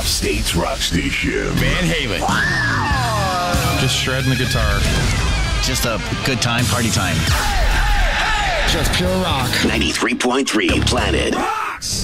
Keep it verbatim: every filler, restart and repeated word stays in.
State's rock station. Van Halen. Just shredding the guitar. Just a good time, party time. Just pure rock. ninety-three point three Planet.